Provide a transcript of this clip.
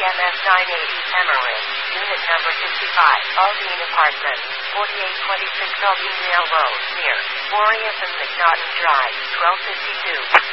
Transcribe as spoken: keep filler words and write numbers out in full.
M S nine eighty, Emerald, Unit Number fifty-five, Aldine Apartment, forty-eight twenty-six Aldine Railroad, near Boreas and McNaughton Drive, twelve fifty-two.